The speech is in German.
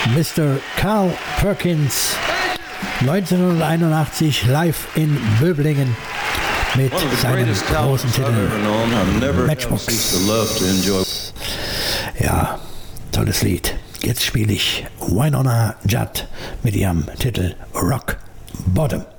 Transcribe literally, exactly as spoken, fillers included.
Mister Carl Perkins, neunzehnhunderteinundachtzig live in Böblingen mit seinem großen Titel Matchbox. Ja, tolles Lied. Jetzt spiele ich Wynonna Judd mit ihrem Titel Rock Bottom.